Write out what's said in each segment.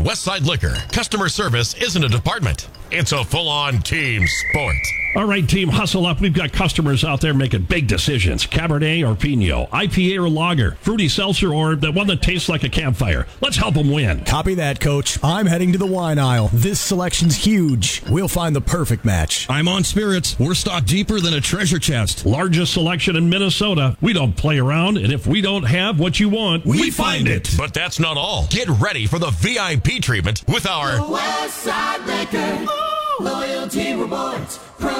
Westside Liquor, customer service isn't a department. It's a full-on team sport. All right, team, hustle up. We've got customers out there making big decisions. Cabernet or Pinot, IPA or lager, fruity seltzer or the one that tastes like a campfire. Let's help them win. Copy that, Coach. I'm heading to the wine aisle. This selection's huge. We'll find the perfect match. I'm on spirits. We're stocked deeper than a treasure chest. Largest selection in Minnesota. We don't play around, and if we don't have what you want, we find it. But that's not all. Get ready for the VIP treatment with our Westside Liquor Loyalty Rewards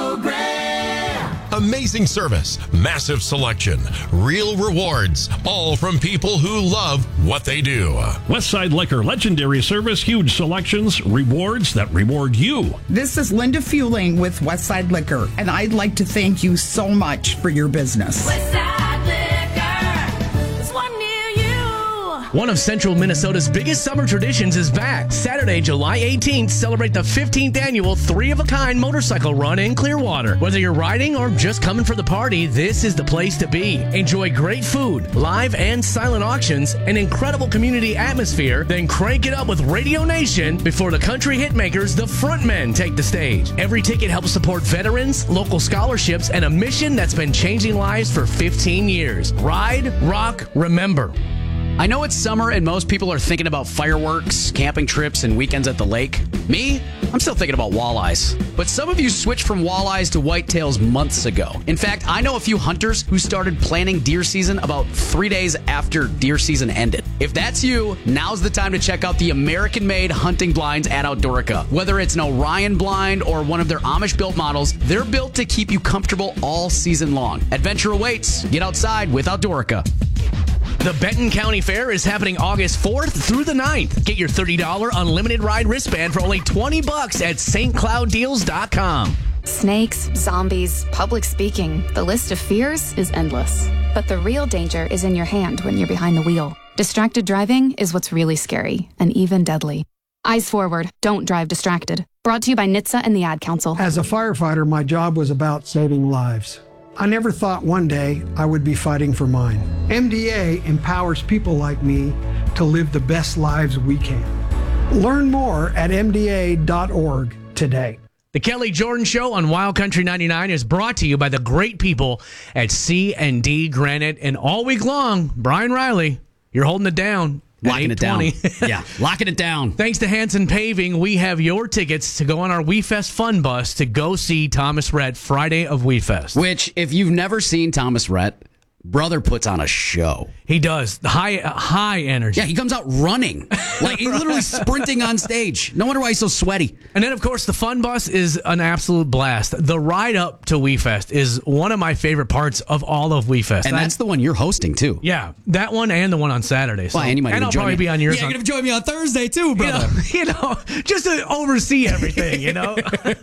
Program. Amazing service, massive selection, real rewards, all from people who love what they do. Westside Liquor, legendary service, huge selections, rewards that reward you. This is Linda Fueling with Westside Liquor, and I'd like to thank you so much for your business. Westside Liquor, it's one near you. One of Central Minnesota's biggest summer traditions is back. Saturday, July 18th, celebrate the 15th annual 3-of-a-kind motorcycle run in Clearwater. Whether you're riding or just coming for the party, this is the place to be. Enjoy great food, live and silent auctions, an incredible community atmosphere, then crank it up with Radio Nation before the country hitmakers, the Frontmen, take the stage. Every ticket helps support veterans, local scholarships, and a mission that's been changing lives for 15 years. Ride, rock, remember. I know it's summer and most people are thinking about fireworks, camping trips, and weekends at the lake. Me? I'm still thinking about walleyes. But some of you switched from walleyes to whitetails months ago. In fact, I know a few hunters who started planning deer season about 3 days after deer season ended. If that's you, now's the time to check out the American-made hunting blinds at Outdoorica. Whether it's an Orion blind or one of their Amish-built models, they're built to keep you comfortable all season long. Adventure awaits. Get outside with Outdoorica. The Benton County Fair is happening August 4th through the 9th. Get your $30 unlimited ride wristband for only $20 at stclouddeals.com. Snakes, zombies, public speaking. The list of fears is endless. But the real danger is in your hand when you're behind the wheel. Distracted driving is what's really scary and even deadly. Eyes forward. Don't drive distracted. Brought to you by NHTSA and the Ad Council. As a firefighter, my job was about saving lives. I never thought one day I would be fighting for mine. MDA empowers people like me to live the best lives we can. Learn more at MDA.org today. The Kelly Jordan Show on Wild Country 99 is brought to you by the great people at C&D Granite. And all week long, Brian Riley, you're holding it down. Locking it down. Yeah, locking it down. Thanks to Hanson Paving, we have your tickets to go on our WeFest Fun Bus to go see Thomas Rhett Friday of WeFest. Which, if you've never seen Thomas Rhett, brother puts on a show. He does. High energy. Yeah, he comes out running. Like, he's literally sprinting on stage. No wonder why he's so sweaty. And then, of course, the Fun Bus is an absolute blast. The ride up to WeFest is one of my favorite parts of all of WeFest. And that's the one you're hosting, too. Yeah, that one and the one on Saturday. So, well, and you might I'll probably be on yours. Yeah, you're going to join me on Thursday, too, brother. You know, just to oversee everything, you know.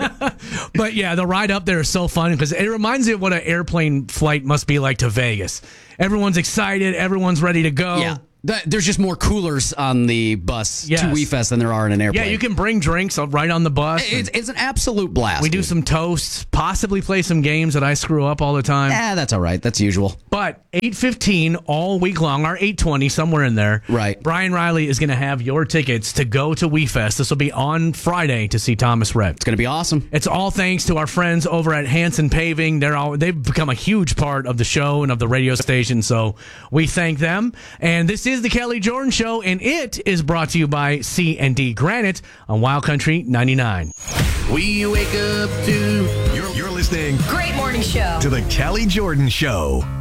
But, yeah, the ride up there is so fun because it reminds me of what an airplane flight must be like to Vegas. Everyone's excited. Everyone's ready to go. Yeah. There's just more coolers on the bus to WeFest than there are in an airplane. Yeah, you can bring drinks right on the bus. It's an absolute blast. We do some toasts, possibly play some games that I screw up all the time. Yeah, that's all right. That's usual. But 8:15 all week long, or 8:20, somewhere in there. Right. Brian Riley is going to have your tickets to go to WeFest. This will be on Friday to see Thomas Rhett. It's going to be awesome. It's all thanks to our friends over at Hanson Paving. They've become a huge part of the show and of the radio station, so we thank them. And this is the Kelly Jordan Show, and it is brought to you by C&D Granite on Wild Country 99. We wake up to... You're listening... Great morning show. ...to the Kelly Jordan Show.